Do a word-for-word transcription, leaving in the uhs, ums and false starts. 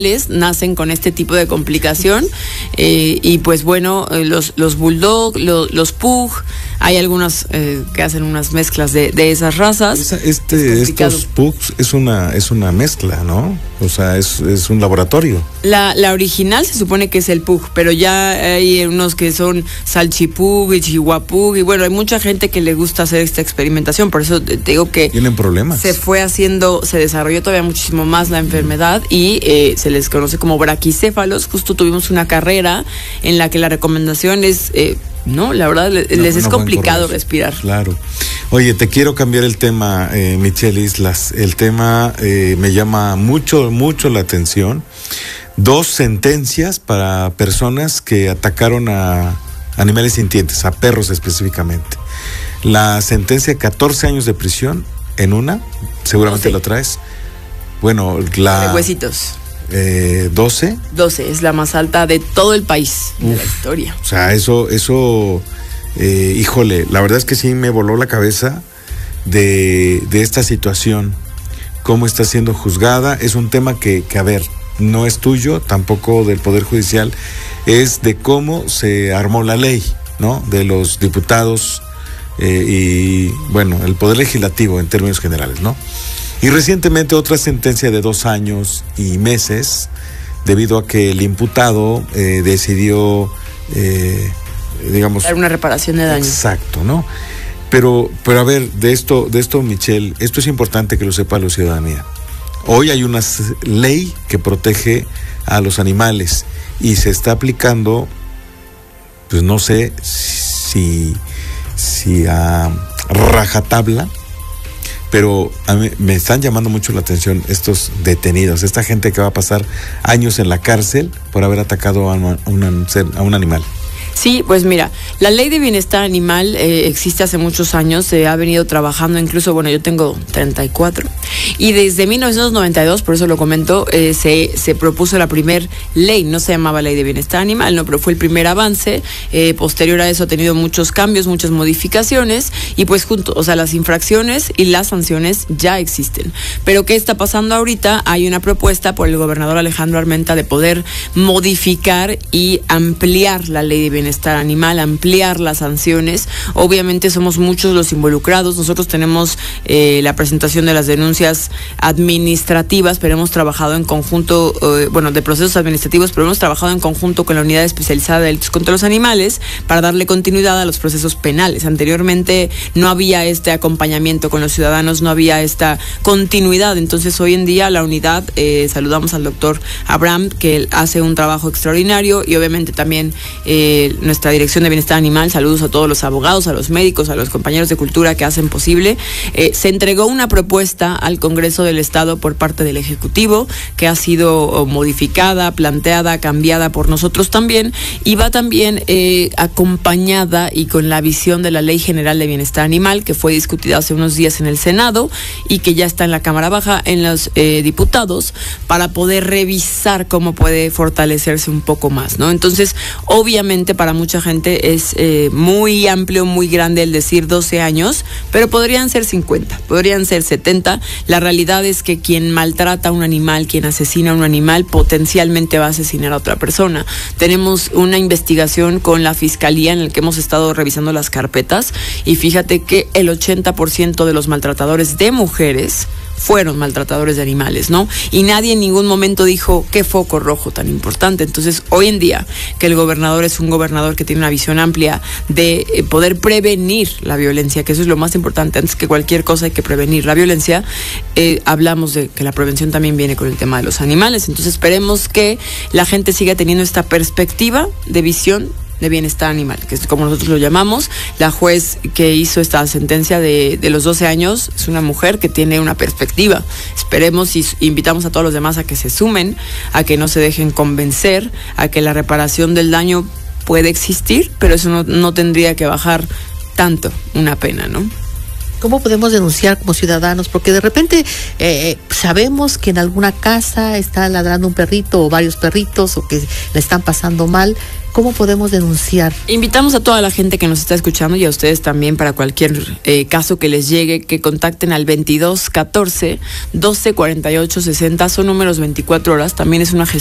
nacen con este tipo de complicación eh, y pues bueno, eh, los, los bulldog, lo, los pug, hay algunos eh, que hacen unas mezclas de, de esas razas. Esa, este, estos pugs es una, es una mezcla, ¿no? O sea, es, es un laboratorio. La, la original se supone que es el pug, pero ya hay unos que son salchipug y chihuapug y bueno, hay mucha gente que le gusta hacer esta experimentación, por eso te digo que tienen problemas. Se fue haciendo, se desarrolló todavía muchísimo más la enfermedad y eh, se les conoce como braquicéfalos. Justo tuvimos una carrera en la que la recomendación es, eh, no, la verdad les, no, les es no complicado respirar. Claro. Oye, te quiero cambiar el tema, eh, Michelle Islas. El tema eh, me llama mucho, mucho la atención. Dos sentencias para personas que atacaron a animales sintientes, a perros específicamente. La sentencia, catorce años de prisión en una, seguramente doce. La traes. Bueno, la... De huesitos. Eh, doce. doce, es la más alta de todo el país, Uf, de la historia. O sea, eso, eso, eh, híjole, la verdad es que sí me voló la cabeza de, de esta situación, cómo está siendo juzgada. Es un tema que, que, a ver, no es tuyo, tampoco del Poder Judicial, es de cómo se armó la ley, ¿no? De los diputados eh, y, bueno, el Poder Legislativo en términos generales, ¿no? Y recientemente otra sentencia de dos años y meses, debido a que el imputado eh, decidió, eh, digamos... dar una reparación de daño. Exacto, ¿no? Pero, pero a ver, de esto, de esto, Michelle, esto es importante que lo sepa la ciudadanía. Hoy hay una ley que protege a los animales y se está aplicando, pues no sé si, si a rajatabla, pero a mí me están llamando mucho la atención estos detenidos, esta gente que va a pasar años en la cárcel por haber atacado a un, a un, a un animal. Sí, pues mira, la ley de bienestar animal eh, existe hace muchos años, se eh, ha venido trabajando, incluso, bueno, yo tengo treinta y cuatro, y desde mil novecientos noventa y dos, por eso lo comento, eh, se, se propuso la primer ley, no se llamaba ley de bienestar animal, no, pero fue el primer avance, eh, posterior a eso ha tenido muchos cambios, muchas modificaciones, y pues junto, o sea, las infracciones y las sanciones ya existen. Pero ¿qué está pasando ahorita? Hay una propuesta por el gobernador Alejandro Armenta de poder modificar y ampliar la ley de bienestar bienestar animal, ampliar las sanciones. Obviamente somos muchos los involucrados, nosotros tenemos eh, la presentación de las denuncias administrativas, pero hemos trabajado en conjunto, eh, bueno, de procesos administrativos, pero hemos trabajado en conjunto con la Unidad Especializada de Delitos contra los Animales para darle continuidad a los procesos penales. Anteriormente no había este acompañamiento con los ciudadanos, no había esta continuidad, entonces hoy en día la unidad, eh, saludamos al doctor Abraham, que hace un trabajo extraordinario, y obviamente también eh, nuestra Dirección de Bienestar Animal, saludos a todos los abogados, a los médicos, a los compañeros de cultura que hacen posible. Eh, se entregó una propuesta al Congreso del Estado por parte del Ejecutivo, que ha sido modificada, planteada, cambiada por nosotros también, y va también eh, acompañada y con la visión de la Ley General de Bienestar Animal, que fue discutida hace unos días en el Senado y que ya está en la Cámara Baja, en los eh, diputados, para poder revisar cómo puede fortalecerse un poco más, ¿no? Entonces, obviamente, para mucha gente es eh, muy amplio, muy grande el decir doce años, pero podrían ser cincuenta, podrían ser setenta. La realidad es que quien maltrata a un animal, quien asesina a un animal, potencialmente va a asesinar a otra persona. Tenemos una investigación con la Fiscalía en la que hemos estado revisando las carpetas y fíjate que el ochenta por ciento de los maltratadores de mujeres fueron maltratadores de animales, ¿no? Y nadie en ningún momento dijo qué foco rojo tan importante. Entonces, hoy en día, que el gobernador es un gobernador que tiene una visión amplia de eh, poder prevenir la violencia, que eso es lo más importante, antes que cualquier cosa hay que prevenir la violencia, eh, hablamos de que la prevención también viene con el tema de los animales. Entonces, esperemos que la gente siga teniendo esta perspectiva de visión de bienestar animal, que es como nosotros lo llamamos. La juez que hizo esta sentencia de, de los doce años es una mujer que tiene una perspectiva. Esperemos y invitamos a todos los demás a que se sumen, a que no se dejen convencer, a que la reparación del daño puede existir, pero eso no, no tendría que bajar tanto una pena, ¿no? ¿Cómo podemos denunciar como ciudadanos? Porque de repente eh, sabemos que en alguna casa está ladrando un perrito o varios perritos o que le están pasando mal. ¿Cómo podemos denunciar? Invitamos a toda la gente que nos está escuchando y a ustedes también para cualquier eh, caso que les llegue, que contacten al veintidós catorce doce cuarenta y ocho sesenta. Son números veinticuatro horas. También es una gestión